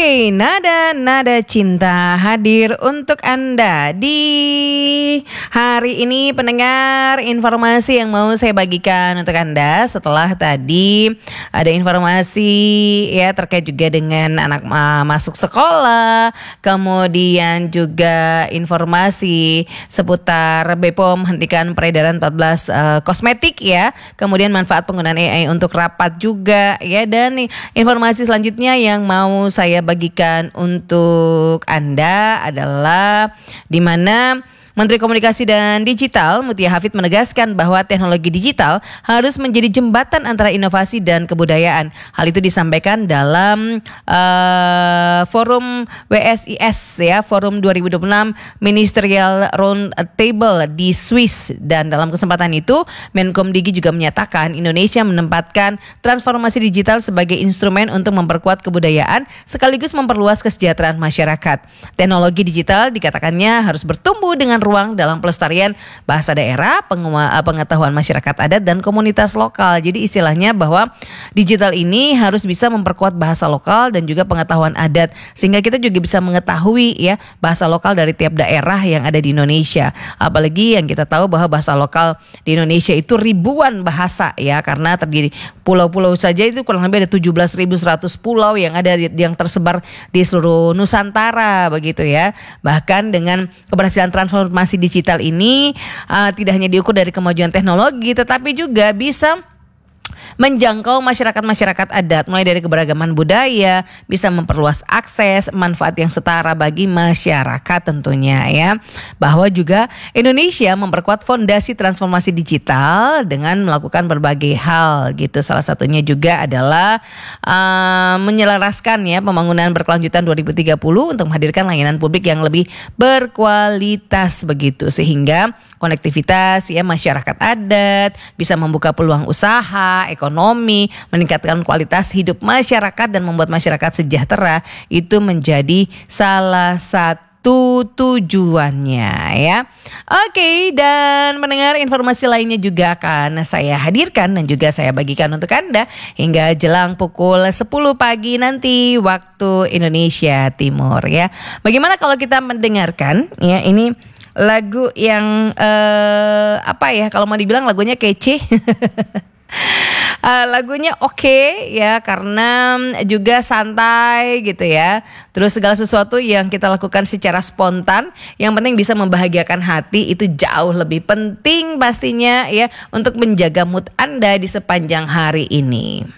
Oke, nada cinta hadir untuk Anda di hari ini pendengar. Informasi yang mau saya bagikan untuk Anda setelah tadi ada informasi ya terkait juga dengan anak masuk sekolah, kemudian juga informasi seputar BPOM hentikan peredaran 14 kosmetik ya, kemudian manfaat penggunaan AI untuk rapat juga ya, dan informasi selanjutnya yang mau saya bagikan untuk Anda adalah di mana Menteri Komunikasi dan Digital Mutia Hafid menegaskan bahwa teknologi digital harus menjadi jembatan antara inovasi dan kebudayaan. Hal itu disampaikan dalam forum WSIS ya, forum 2026 Ministerial Round Table di Swiss, dan dalam kesempatan itu Menkom Digi juga menyatakan Indonesia menempatkan transformasi digital sebagai instrumen untuk memperkuat kebudayaan sekaligus memperluas kesejahteraan masyarakat. Teknologi digital dikatakannya harus bertumbuh dengan ruang dalam pelestarian bahasa daerah, pengetahuan masyarakat adat dan komunitas lokal. Jadi istilahnya bahwa digital ini harus bisa memperkuat bahasa lokal dan juga pengetahuan adat, sehingga kita juga bisa mengetahui ya bahasa lokal dari tiap daerah yang ada di Indonesia. Apalagi yang kita tahu bahwa bahasa lokal di Indonesia itu ribuan bahasa ya, karena terdiri pulau-pulau saja itu kurang lebih ada 17.100 pulau yang ada yang tersebar di seluruh Nusantara begitu ya. Bahkan dengan keberhasilan transformasi digital ini tidak hanya diukur dari kemajuan teknologi, tetapi juga bisa menjangkau masyarakat-masyarakat adat mulai dari keberagaman budaya, bisa memperluas akses manfaat yang setara bagi masyarakat tentunya ya. Bahwa juga Indonesia memperkuat fondasi transformasi digital dengan melakukan berbagai hal gitu. Salah satunya juga adalah menyelaraskan ya pembangunan berkelanjutan 2030 untuk menghadirkan layanan publik yang lebih berkualitas begitu, sehingga konektivitas ya masyarakat adat bisa membuka peluang usaha, ekonomi, meningkatkan kualitas hidup masyarakat dan membuat masyarakat sejahtera. Itu menjadi salah satu tujuannya ya. Oke, dan mendengar informasi lainnya juga akan saya hadirkan dan juga saya bagikan untuk Anda hingga jelang pukul 10 pagi nanti waktu Indonesia Timur ya. Bagaimana kalau kita mendengarkan ya ini lagu yang apa ya, kalau mau dibilang lagunya kece. Lagunya oke ya, karena juga santai gitu ya. Terus segala sesuatu yang kita lakukan secara spontan, yang penting bisa membahagiakan hati, itu jauh lebih penting pastinya ya untuk menjaga mood Anda di sepanjang hari ini.